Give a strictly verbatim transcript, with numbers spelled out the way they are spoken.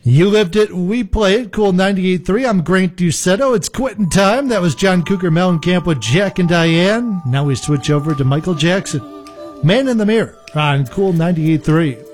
You lived it, we play it. Cool ninety-eight point three. I'm Grant Ducetto. It's quitting time. That was John Cougar Mellencamp with Jack and Diane. Now we switch over to Michael Jackson. Man in the Mirror on Cool ninety-eight point three.